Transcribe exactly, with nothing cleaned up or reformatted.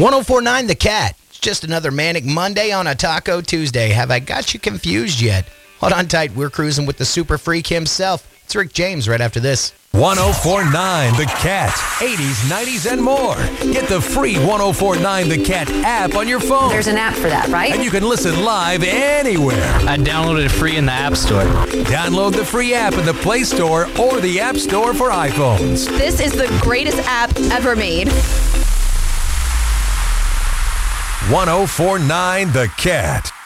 one oh four point nine The Cat. It's just another Manic Monday on a Taco Tuesday. Have I got you confused yet? Hold on tight. We're cruising with the super freak himself. It's Rick James right after this. one oh four point nine The Cat. eighties, nineties, and more. Get the free one oh four point nine The Cat app on your phone. There's an app for that, right? And you can listen live anywhere. I downloaded it free in the App Store. Download the free app in the Play Store or the App Store for iPhones. This is the greatest app ever made. one oh four point nine The Cat.